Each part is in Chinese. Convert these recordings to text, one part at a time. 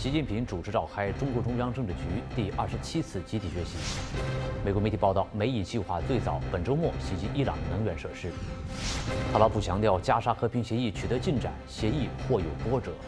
习近平主持召开中共中央政治局第27次集体学习。美国媒体报道，美以计划最早本周末袭击伊朗能源设施。特朗普强调，加沙和平协议取得进展，协议或有波折。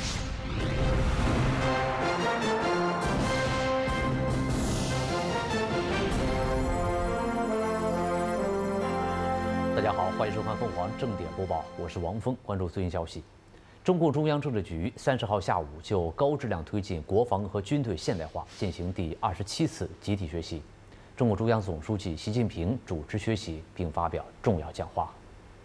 大家好，欢迎收看凤凰正点播报，我是王峰，关注最新消息。中共中央政治局30号下午就高质量推进国防和军队现代化进行第27次集体学习，中共中央总书记习近平主持学习并发表重要讲话。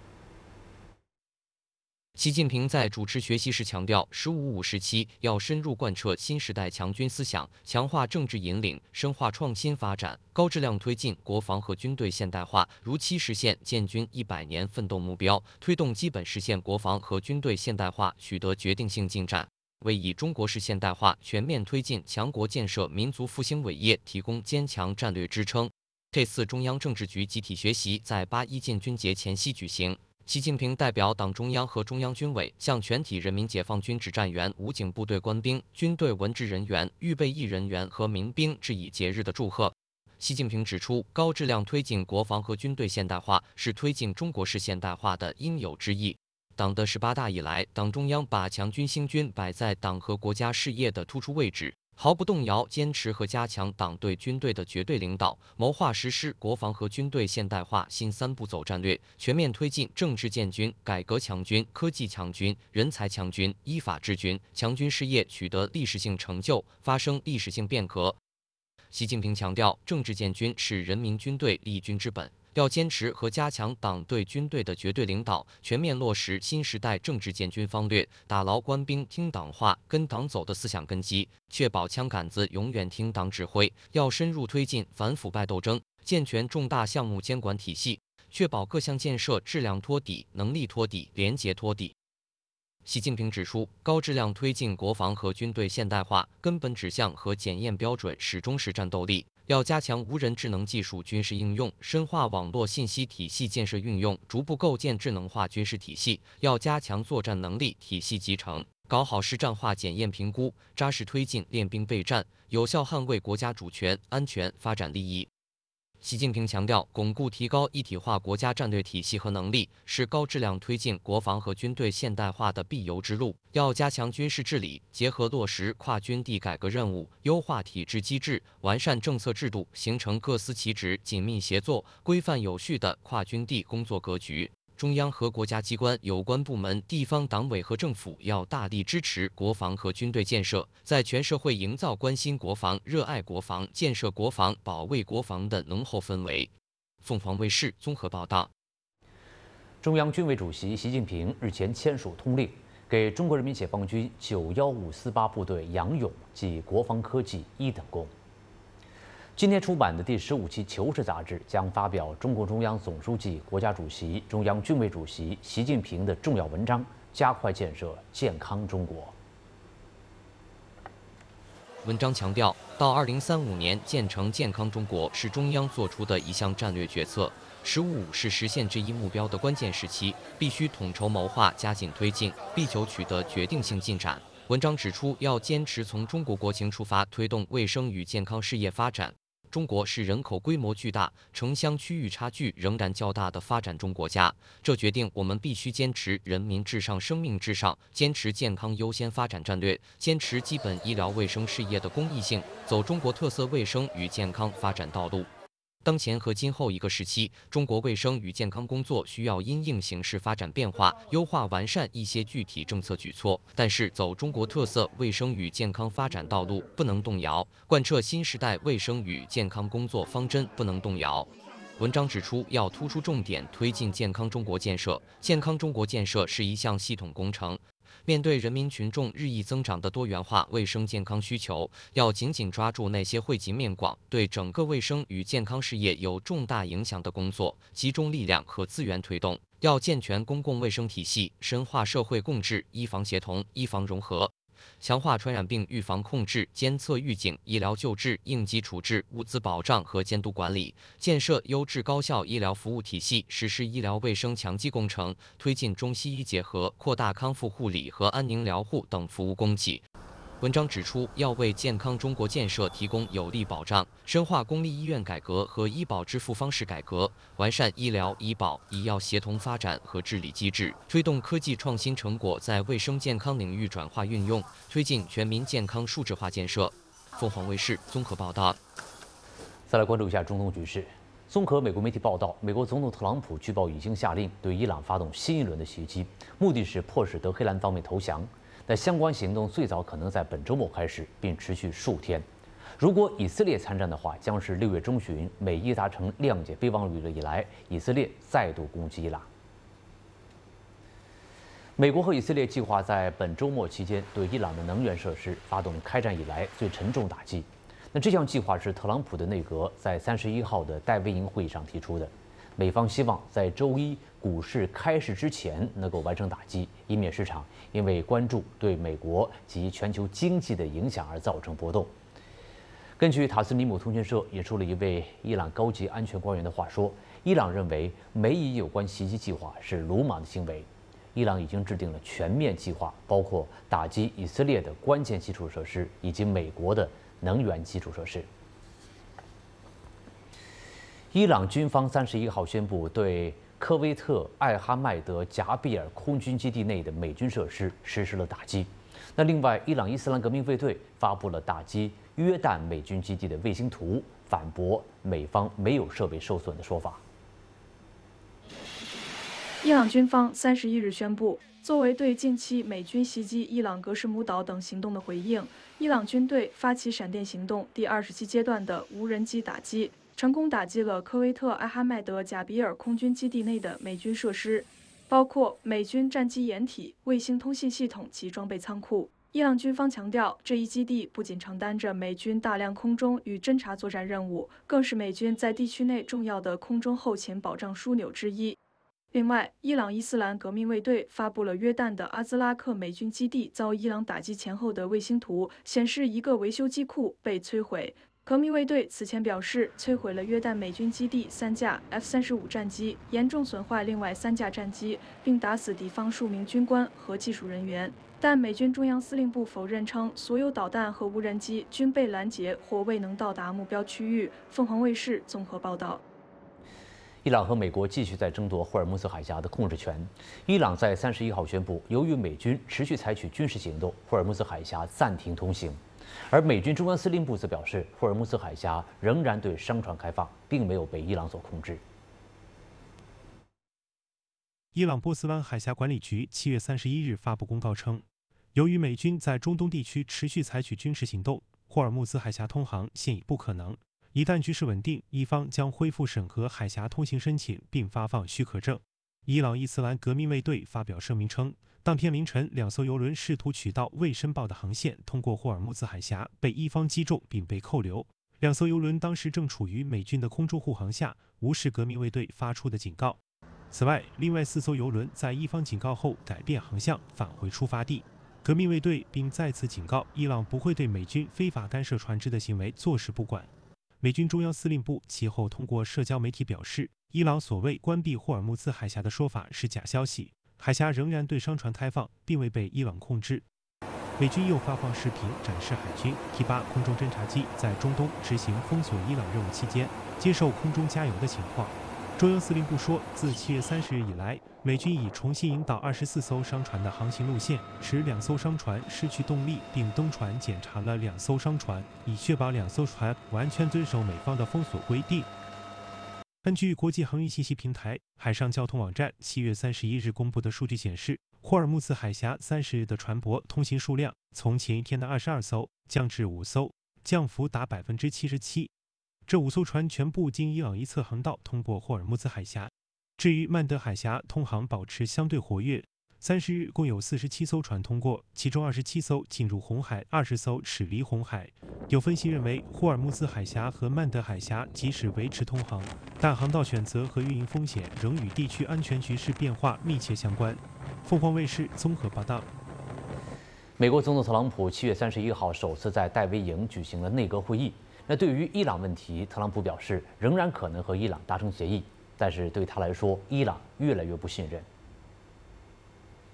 习近平在主持学习时强调，“15+5”时期要深入贯彻新时代强军思想，强化政治引领，深化创新发展，高质量推进国防和军队现代化，如期实现建军100年奋斗目标，推动基本实现国防和军队现代化取得决定性进展，为以中国式现代化全面推进强国建设、民族复兴伟业提供坚强战略支撑。这次中央政治局集体学习在8·1建军节前夕举行。习近平代表党中央和中央军委向全体人民解放军指战员、武警部队官兵、军队文职人员、预备役人员和民兵致以节日的祝贺。习近平指出，高质量推进国防和军队现代化是推进中国式现代化的应有之义。党的18大以来，党中央把强军兴军摆在党和国家事业的突出位置，毫不动摇坚持和加强党对军队的绝对领导，谋划实施国防和军队现代化新3步走战略，全面推进政治建军、改革强军、科技强军、人才强军、依法治军，强军事业取得历史性成就，发生历史性变革。习近平强调，政治建军是人民军队立军之本，要坚持和加强党对军队的绝对领导，全面落实新时代政治建军方略，打牢官兵听党话、跟党走的思想根基，确保枪杆子永远听党指挥。要深入推进反腐败斗争，健全重大项目监管体系，确保各项建设质量托底、能力托底、廉洁托底。习近平指出，高质量推进国防和军队现代化，根本指向和检验标准始终是战斗力。要加强无人智能技术军事应用，深化网络信息体系建设运用，逐步构建智能化军事体系。要加强作战能力体系集成，搞好实战化检验评估，扎实推进练兵备战，有效捍卫国家主权、安全、发展利益。习近平强调，巩固提高一体化国家战略体系和能力，是高质量推进国防和军队现代化的必由之路。要加强军事治理，结合落实跨军地改革任务，优化体制机制，完善政策制度，形成各司其职、紧密协作、规范有序的跨军地工作格局。中央和国家机关有关部门、地方党委和政府要大力支持国防和军队建设，在全社会营造关心国防、热爱国防、建设国防、保卫国防的浓厚氛围。凤凰卫视综合报道。 中央军委主席习近平日前签署通令，给中国人民解放军91548部队杨勇记国防科技1等功。今天出版的第15期《求是》杂志将发表中共中央总书记、国家主席、中央军委主席习近平的重要文章，加快建设健康中国。 文章强调，到2035年建成健康中国是中央做出的一项战略决策。“15+5”是实现这一目标的关键时期，必须统筹谋划，加紧推进，力求取得决定性进展。文章指出，要坚持从中国国情出发，推动卫生与健康事业发展。中国是人口规模巨大、城乡区域差距仍然较大的发展中国家，这决定我们必须坚持人民至上、生命至上，坚持健康优先发展战略，坚持基本医疗卫生事业的公益性，走中国特色卫生与健康发展道路。当前和今后一个时期，中国卫生与健康工作需要因应形势发展变化，优化完善一些具体政策举措。但是，走中国特色卫生与健康发展道路不能动摇，贯彻新时代卫生与健康工作方针不能动摇。文章指出，要突出重点推进健康中国建设。健康中国建设是一项系统工程。面对人民群众日益增长的多元化卫生健康需求，要紧紧抓住那些惠及面广、对整个卫生与健康事业有重大影响的工作，集中力量和资源推动。要健全公共卫生体系，深化社会共治，医防协同、医防融合。强化传染病预防控制、监测预警、医疗救治、应急处置、物资保障和监督管理，建设优质高效医疗服务体系，实施医疗卫生强基工程，推进中西医结合，扩大康复护理和安宁疗护等服务供给。 文章指出，要为健康中国建设提供有力保障，深化公立医院改革和医保支付方式改革，完善医疗、医保、医药协同发展和治理机制，推动科技创新成果在卫生健康领域转化运用，推进全民健康数字化建设。凤凰卫视综合报道。 再来关注一下中东局势。综合美国媒体报道，美国总统特朗普据报已经下令对伊朗发动新一轮的袭击，目的是迫使德黑兰方面投降。但相关行动最早可能在本周末开始，并持续数天。如果以色列参战的话，将是6月中旬美伊达成谅解备忘录以来，以色列再度攻击伊朗。美国和以色列计划在本周末期间对伊朗的能源设施发动开战以来最沉重打击。那这项计划是特朗普的内阁在31号的戴维营会议上提出的。美方希望在周一股市开市之前能够完成打击，以免市场因为关注对美国及全球经济的影响而造成波动。根据塔斯尼姆通讯社引述了一位伊朗高级安全官员的话说，伊朗认为美以有关袭击计划是鲁莽的行为。伊朗已经制定了全面计划，包括打击以色列的关键基础设施以及美国的能源基础设施。伊朗军方31号宣布对科威特艾哈迈德贾比尔空军基地内的美军设施实施了打击。那另外，伊朗伊斯兰革命卫队发布了打击约旦美军基地的卫星图，反驳美方没有设备受损的说法。 伊朗军方31日宣布，作为对近期美军袭击伊朗格什姆岛等行动的回应，伊朗军队发起闪电行动第27阶段的无人机打击。成功打击了科威特艾哈迈德贾比尔空军基地内的美军设施，包括美军战机掩体、卫星通信系统及装备仓库。伊朗军方强调，这一基地不仅承担着美军大量空中与侦察作战任务，更是美军在地区内重要的空中后勤保障枢纽之一。另外，伊朗伊斯兰革命卫队发布了约旦的阿兹拉克美军基地遭伊朗打击前后的卫星图，显示一个维修机库被摧毁。革命卫队此前表示，摧毁了约旦美军基地3架 F-35战机，严重损坏另外3架战机，并打死敌方数名军官和技术人员。但美军中央司令部否认称，所有导弹和无人机均被拦截或未能到达目标区域。凤凰卫视综合报道。 伊朗和美国继续在争夺霍尔木兹海峡的控制权。伊朗在31号宣布，由于美军持续采取军事行动，霍尔木兹海峡暂停通行。而美军中央司令部则表示，霍尔木兹海峡仍然对商船开放，并没有被伊朗所控制。 伊朗波斯湾海峡管理局7月31日发布公告称，由于美军在中东地区持续采取军事行动，霍尔木兹海峡通航现已不可能。一旦局势稳定，伊方将恢复审核海峡通行申请并发放许可证。伊朗伊斯兰革命卫队发表声明称，当天凌晨，2艘油轮试图取道未申报的航线通过霍尔木兹海峡，被伊方击中并被扣留。2艘油轮当时正处于美军的空中护航下，无视革命卫队发出的警告。此外，另外4艘油轮在伊方警告后改变航向，返回出发地。革命卫队并再次警告伊朗不会对美军非法干涉船只的行为坐视不管。美军中央司令部其后通过社交媒体表示，伊朗所谓关闭霍尔木兹海峡的说法是假消息，海峡仍然对商船开放，并未被伊朗控制。美军又发放视频展示海军 T-8空中侦察机在中东执行封锁伊朗任务期间接受空中加油的情况。中央司令部说，自7月30日以来，美军已重新引导24艘商船的航行路线，使2艘商船失去动力，并登船检查了2艘商船，以确保2艘船完全遵守美方的封锁规定。根据国际航运信息平台海上交通网站7月31日公布的数据显示，霍尔木兹海峡30日的船舶通行数量从前一天的22艘降至5艘，降幅达77%。这5艘船全部经伊朗一侧航道通过霍尔木兹海峡。至于曼德海峡通航保持相对活跃，30日共有47艘船通过，其中27艘进入红海，20艘驶离红海。有分析认为，霍尔木兹海峡和曼德海峡即使维持通航，但航道选择和运营风险仍与地区安全局势变化密切相关。凤凰卫视综合报道。 美国总统特朗普7月31号首次在戴维营举行了内阁会议。那对于伊朗问题，特朗普表示仍然可能和伊朗达成协议，但是对他来说，伊朗越来越不信任。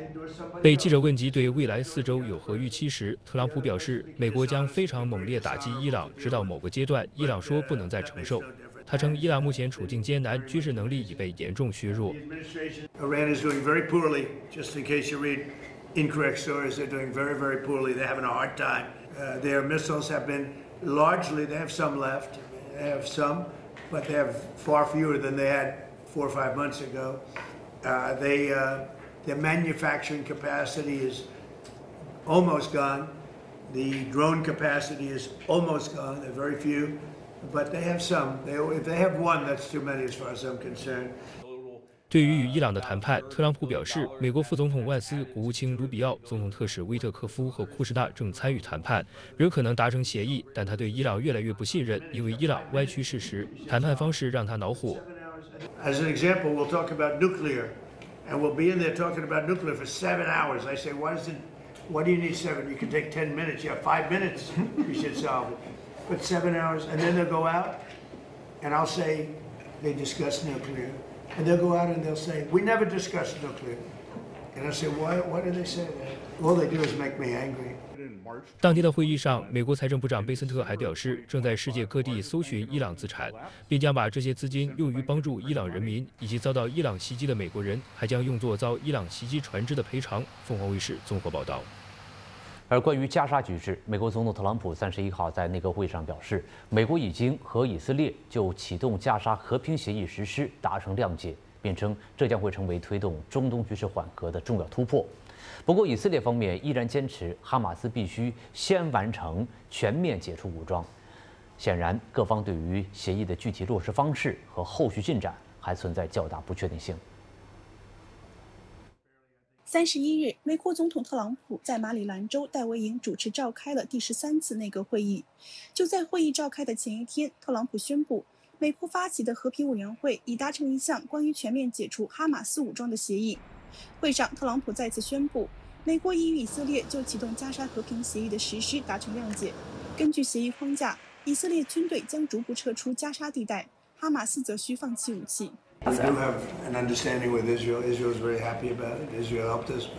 被记者问及对未来4周有何预期时，特朗普表示，美国将非常猛烈打击伊朗，直到某个阶段，伊朗说不能再承受。他称，伊朗目前处境艰难，军事能力已被严重削弱。 Iran is doing very poorly. Just in case you read incorrect stories, they're doing very, very poorly. They're having a hard time. Their missiles have been largely. They have some left. They have some, but they have far fewer than they had 4 or 5 months ago. Their manufacturing capacity is almost gone. The drone capacity is almost gone. There are very few, but they have some. If they have one, that's too many as far as I'm concerned. 对于与伊朗的谈判，特朗普表示，美国副总统万斯、国务卿卢比奥、总统特使威特科夫和库什纳正参与谈判，仍可能达成协议。但他对伊朗越来越不信任，因为伊朗歪曲事实，谈判方式让他恼火。 As an example, we'll talk about nuclear, and we'll be in there talking about nuclear for 7 hours. I say, why do you need 7? You can take 10 minutes. You have 5 minutes. You should solve it. But 7 hours, and then they'll go out, and I'll say they discuss nuclear. And they'll go out and they'll say, we never discussed nuclear. And I say, why do they say that? All they do is make me angry. 当天的会议上，美国财政部长贝森特还表示，正在世界各地搜寻伊朗资产，并将把这些资金用于帮助伊朗人民以及遭到伊朗袭击的美国人，还将用作遭伊朗袭击船只的赔偿。凤凰卫视综合报道。 而关于加沙局势，美国总统特朗普31号在内阁会议上表示，美国已经和以色列就启动加沙和平协议实施达成谅解，并称这将会成为推动中东局势缓和的重要突破。不过，以色列方面依然坚持哈马斯必须先完成全面解除武装。显然，各方对于协议的具体落实方式和后续进展还存在较大不确定性。 31日，美国总统特朗普在马里兰州戴维营主持召开了第13次内阁会议。就在会议召开的前一天，特朗普宣布，美国发起的和平委员会已达成一项关于全面解除哈马斯武装的协议。会上，特朗普再次宣布，美国已与以色列就启动加沙和平协议的实施达成谅解。根据协议框架，以色列军队将逐步撤出加沙地带，哈马斯则需放弃武器。 We do have an understanding with Israel. Israel is very happy about it. Israel helped us,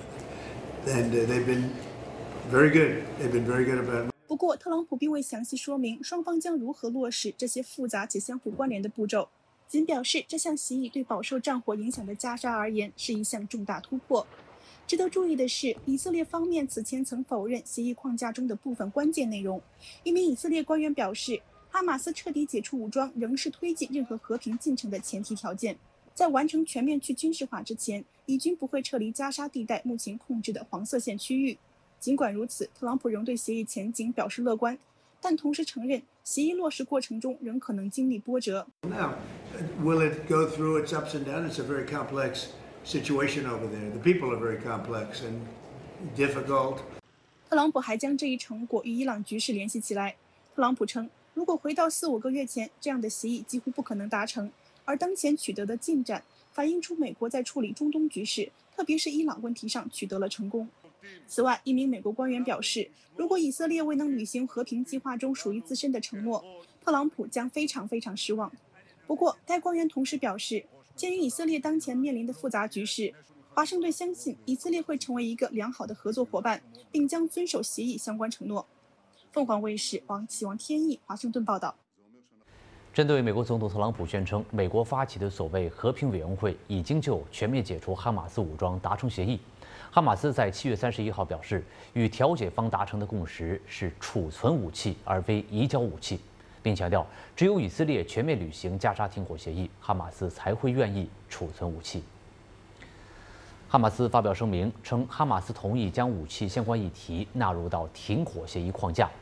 and they've been very good. They've been very good about it. 不过，特朗普并未详细说明双方将如何落实这些复杂且相互关联的步骤，仅表示这项协议对饱受战火影响的加沙而言是一项重大突破。值得注意的是，以色列方面此前曾否认协议框架中的部分关键内容。一名以色列官员表示，哈马斯彻底解除武装仍是推进任何和平进程的前提条件。在完成全面去军事化之前，以军不会撤离加沙地带目前控制的黄色线区域。尽管如此，特朗普仍对协议前景表示乐观，但同时承认协议落实过程中仍可能经历波折。 Now, will it go through its ups and downs? It's a very complex situation over there. The people are very complex and difficult. 特朗普还将这一成果与伊朗局势联系起来。特朗普称，如果回到4、5个月前，这样的协议几乎不可能达成，而当前取得的进展反映出美国在处理中东局势，特别是伊朗问题上取得了成功。此外，一名美国官员表示，如果以色列未能履行和平计划中属于自身的承诺，特朗普将非常失望。不过，该官员同时表示，鉴于以色列当前面临的复杂局势，华盛顿相信以色列会成为一个良好的合作伙伴，并将遵守协议相关承诺。凤凰卫视王天意华盛顿报道。 针对美国总统特朗普宣称，美国发起的所谓和平委员会已经就全面解除哈马斯武装达成协议。哈马斯在7月31号表示，与调解方达成的共识是储存武器而非移交武器，并强调，只有以色列全面履行加沙停火协议，哈马斯才会愿意储存武器。哈马斯发表声明称，哈马斯同意将武器相关议题纳入到停火协议框架。